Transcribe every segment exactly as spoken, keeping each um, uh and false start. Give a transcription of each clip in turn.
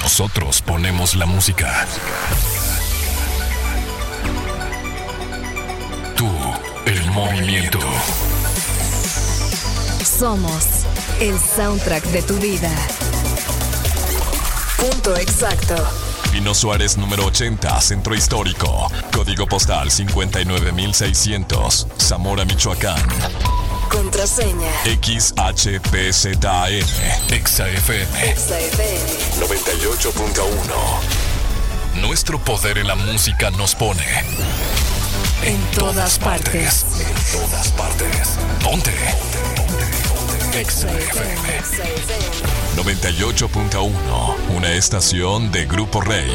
Nosotros ponemos la música. Tú, el movimiento. Somos el soundtrack de tu vida. Punto exacto. Pino Suárez número ochenta, Centro Histórico. Código postal cincuenta y nueve mil seiscientos, Zamora, Michoacán. Contraseña X H P Z A M. Exa F M. Exa F M noventa y ocho punto uno. Nuestro poder en la música nos pone en, en todas, todas partes. partes. En todas partes. Ponte. Exa F M noventa y ocho punto uno. Una estación de Grupo Rey.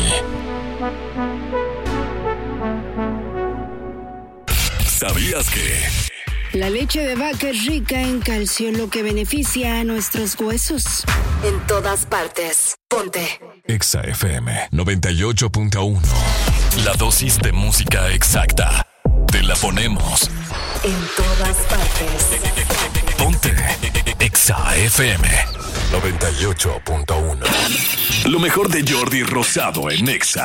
¿Sabías que? La leche de vaca es rica en calcio, lo que beneficia a nuestros huesos. En todas partes. Ponte Exa F M noventa y ocho punto uno. La dosis de música exacta. Te la ponemos en todas partes. Ponte Exa F M noventa y ocho punto uno. Lo mejor de Jordi Rosado en Exa.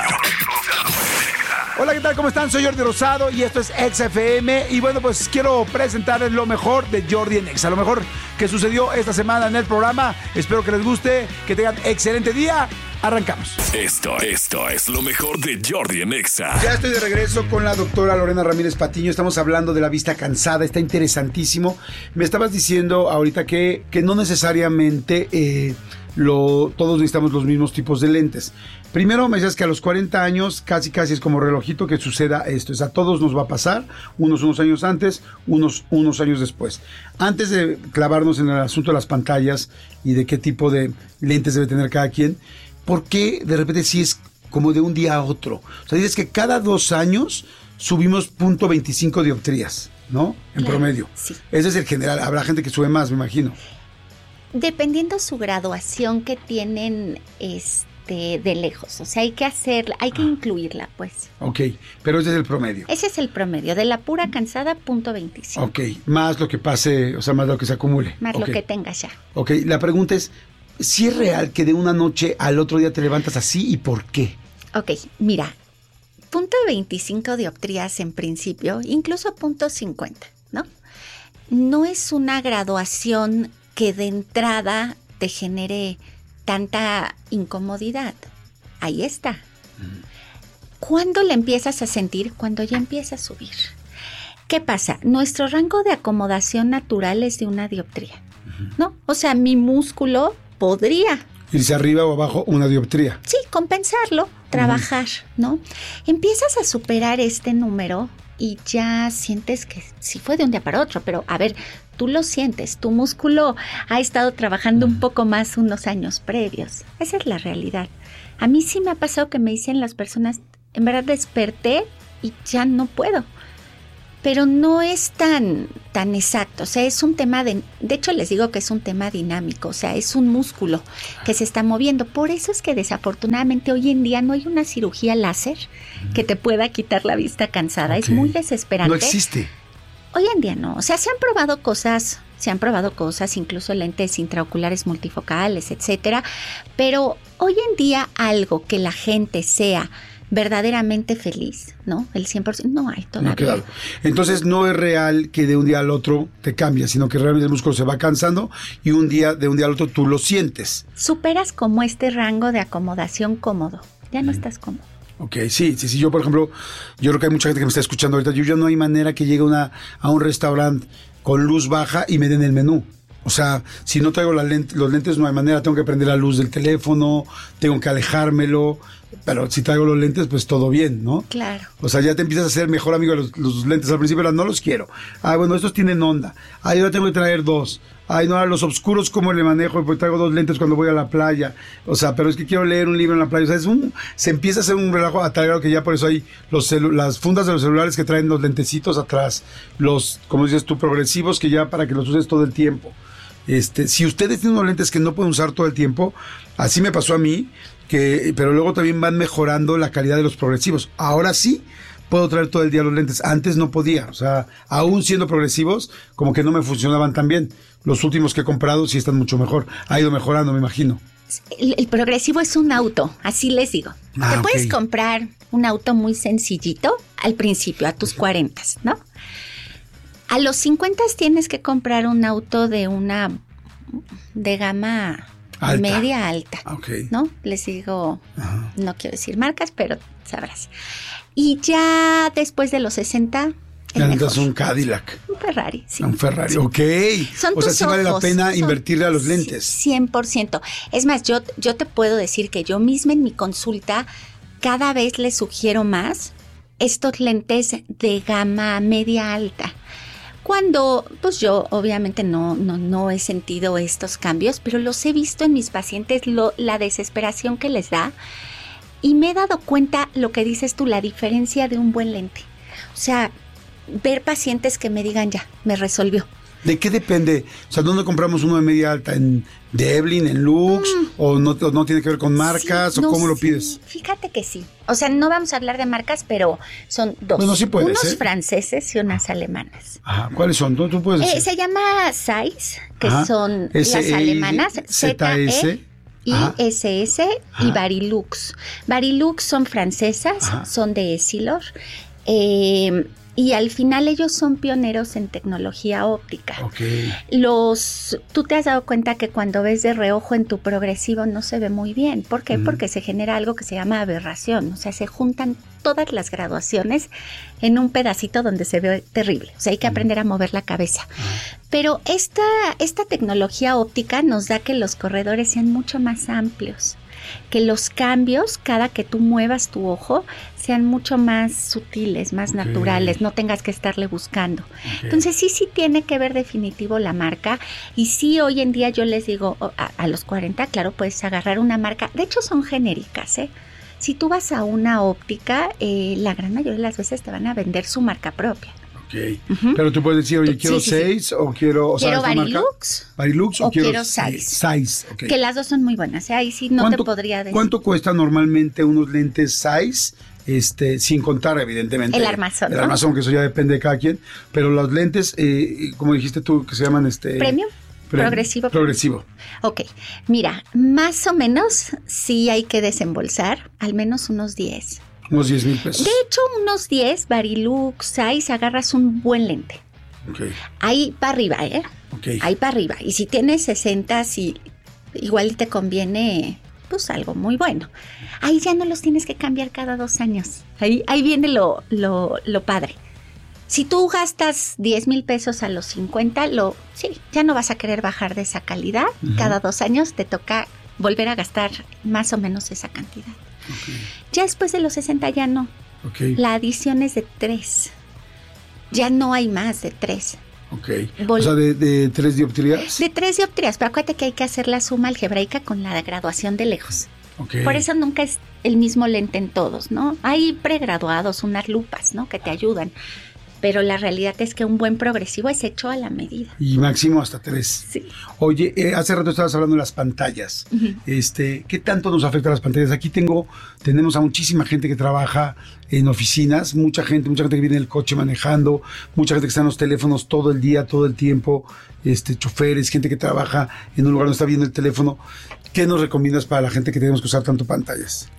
Hola, ¿qué tal? ¿Cómo están? Soy Jordi Rosado y esto es Exa F M. Y bueno, pues quiero presentarles lo mejor de Jordi en Exa. Lo mejor que sucedió esta semana en el programa. Espero que les guste, que tengan excelente día. Arrancamos. Esto, esto es lo mejor de Jordi en Exa. Ya estoy de regreso con la doctora Lorena Ramírez Patiño. Estamos hablando de la vista cansada. Está interesantísimo. Me estabas diciendo ahorita que, que no necesariamente eh, lo, todos necesitamos los mismos tipos de lentes. Primero me decías que a los cuarenta años casi casi es como relojito que suceda esto. O sea, a todos nos va a pasar, unos unos años antes, unos unos años después. Antes de clavarnos en el asunto de las pantallas y de qué tipo de lentes debe tener cada quien, ¿por qué de repente sí es como de un día a otro? O sea, dices que cada dos años subimos punto veinticinco dioptrías, ¿no? En claro, promedio. Sí. Ese es el general. Habrá gente que sube más, me imagino. Dependiendo su graduación que tienen este, de lejos. O sea, hay que hacerla, hay que ah. incluirla, pues. Ok, pero ese es el promedio. Ese es el promedio. De la pura cansada, punto veinticinco. Ok, más lo que pase, o sea, más lo que se acumule. Más okay. lo que tengas ya. Ok, la pregunta es, ¿si es real que de una noche al otro día te levantas así y por qué? Ok, mira, punto veinticinco dioptrías en principio, incluso punto cincuenta, ¿no? No es una graduación que de entrada te genere tanta incomodidad. Ahí está. Mm. ¿Cuándo le empiezas a sentir? Cuando ya empieza a subir. ¿Qué pasa? Nuestro rango de acomodación natural es de una dioptría, uh-huh. ¿no? O sea, mi músculo podría irse arriba o abajo una dioptría. Sí, compensarlo, trabajar, uh-huh. ¿no? Empiezas a superar este número y ya sientes que sí fue de un día para otro, pero a ver, tú lo sientes, tu músculo ha estado trabajando uh-huh. un poco más unos años previos. Esa es la realidad. A mí sí me ha pasado que me dicen las personas, en verdad desperté y ya no puedo. Pero no es tan, tan exacto, o sea, es un tema de, de hecho les digo que es un tema dinámico, o sea, es un músculo que se está moviendo. Por eso es que desafortunadamente hoy en día no hay una cirugía láser que te pueda quitar la vista cansada, okay. Es muy desesperante. No existe. Hoy en día no, o sea, se han probado cosas, se han probado cosas, incluso lentes intraoculares multifocales, etcétera, pero hoy en día algo que la gente sea verdaderamente feliz, ¿no? El cien por ciento no hay todavía. No, claro. Entonces no es real que de un día al otro te cambia, sino que realmente el músculo se va cansando y un día, de un día al otro tú lo sientes. Superas como este rango de acomodación cómodo, ya no mm. estás cómodo. Ok, sí, sí, sí, yo por ejemplo, yo creo que hay mucha gente que me está escuchando ahorita, yo ya no hay manera que llegue una, a un restaurante con luz baja y me den el menú. O sea, si no traigo la lente, los lentes no hay manera, tengo que prender la luz del teléfono, tengo que alejármelo, pero si traigo los lentes, pues todo bien, ¿no? Claro. O sea, ya te empiezas a ser mejor amigo de los, los lentes. Al principio era, no los quiero. Ah, bueno, estos tienen onda. Ah, yo tengo que traer dos. Ay, no, a los oscuros, ¿cómo le manejo? Pues traigo dos lentes cuando voy a la playa. O sea, pero es que quiero leer un libro en la playa. O sea, es un, se empieza a hacer un relajo a tal grado que ya por eso hay los celu- las fundas de los celulares que traen los lentecitos atrás. Los, como dices tú, progresivos que ya para que los uses todo el tiempo. Este, si ustedes tienen unos lentes que no pueden usar todo el tiempo, así me pasó a mí, que, pero luego también van mejorando la calidad de los progresivos. Ahora sí puedo traer todo el día los lentes. Antes no podía, o sea, aún siendo progresivos, como que no me funcionaban tan bien. Los últimos que he comprado sí están mucho mejor. Ha ido mejorando, me imagino. el, el progresivo es un auto, así les digo. Ah, Te puedes ok. comprar un auto muy sencillito al principio, a tus cuarentas, ¿no? A los cincuenta tienes que comprar un auto de una de gama Alta. media alta, Ok. ¿no? Les digo, Ajá. no quiero decir marcas, pero sabrás. Y ya después de los sesenta, el Ya mejor. necesitas un Cadillac, Un Ferrari, sí. un Ferrari. Ok. Son O sea, tus sí vale la ojos, pena son- invertirle a los sí, lentes. cien por ciento. Es más, yo, yo te puedo decir que yo misma en mi consulta cada vez les sugiero más estos lentes de gama media alta. Cuando, pues yo obviamente no, no, no he sentido estos cambios, pero los he visto en mis pacientes, lo, la desesperación que les da. Y me he dado cuenta, lo que dices tú, la diferencia de un buen lente. O sea, ver pacientes que me digan, ya, me resolvió. ¿De qué depende? O sea, ¿dónde compramos uno de media alta? ¿En Devlin, en Lux? ¿O no, o no tiene que ver con marcas? Sí, ¿O no, cómo lo sí, pides? Fíjate que sí. O sea, no vamos a hablar de marcas, pero son dos. Bueno, sí puedes, Unos ¿eh? franceses y unas alemanas. Ajá. ¿Cuáles son? ¿Tú, tú puedes Eh, decir? se llama Zeiss, que Ajá. son S las E I alemanas. Z S. I Ajá. S S y Ajá. Varilux. Varilux son francesas, Ajá. son de Essilor. Eh, y al final ellos son pioneros en tecnología óptica. Ok. Los, tú te has dado cuenta que cuando ves de reojo en tu progresivo no se ve muy bien. ¿Por qué? Ujú. Porque se genera algo que se llama aberración. O sea, se juntan todas las graduaciones en un pedacito donde se ve terrible. O sea, hay que aprender a mover la cabeza. Pero esta, esta tecnología óptica nos da que los corredores sean mucho más amplios, que los cambios, cada que tú muevas tu ojo, sean mucho más sutiles, más Ok. naturales, no tengas que estarle buscando. Ok. Entonces sí, sí tiene que ver definitivo la marca. Y sí, hoy en día yo les digo, oh, a, a los cuarenta, claro, puedes agarrar una marca. De hecho, son genéricas, ¿eh? Si tú vas a una óptica, eh, la gran mayoría de las veces te van a vender su marca propia. Ok. Ujú. Pero tú puedes decir, oye, Sí, quiero sí, sí. seis o quiero... O sea, Quiero esta marca- Varilux, Varilux o, o quiero Zeiss. Zeiss, ok. que las dos son muy buenas, ¿eh? Ahí sí no te ¿Cuánto- podría decir. ¿Cuánto cuesta normalmente unos lentes Zeiss? Este, sin contar, evidentemente. El armazón, El ¿no? armazón, que eso ya depende de cada quien. Pero los lentes, eh, como dijiste tú, que se llaman este. Premium, Pre- progresivo. Progresivo. Ok, mira, más o menos sí hay que desembolsar al menos unos diez. Unos diez mil pesos. De hecho, unos diez, Varilux, Zeiss, agarras un buen lente. Ok, Ahí para arriba, ¿eh? ok. Ahí para arriba. Y si tienes sesenta, sí, igual te conviene, pues algo muy bueno. Ahí ya no los tienes que cambiar cada dos años. Ahí, ahí viene lo, lo, lo padre. Si tú gastas diez mil pesos a los cincuenta, lo, sí, ya no vas a querer bajar de esa calidad. Ujú. Cada dos años te toca volver a gastar más o menos esa cantidad. Ya después de los sesenta ya no. Ok, La adición es de tres. Ya no hay más de tres. ok. Vol- O sea, de, de tres dioptrías. De tres dioptrías, pero acuérdate que hay que hacer la suma algebraica con la graduación de lejos. Ok. Por eso nunca es el mismo lente en todos, ¿no? Hay pregraduados, unas lupas, ¿no? Que te ayudan. Pero la realidad es que un buen progresivo es hecho a la medida. Y máximo hasta tres. Sí. Oye, eh, hace rato estabas hablando de las pantallas. Ujú. Este, ¿qué tanto nos afecta las pantallas? Aquí tengo, tenemos a muchísima gente que trabaja en oficinas, mucha gente, mucha gente que viene en el coche manejando, mucha gente que está en los teléfonos todo el día, todo el tiempo, este, choferes, gente que trabaja en un lugar donde está viendo el teléfono. ¿Qué nos recomiendas para la gente que tenemos que usar tanto pantallas?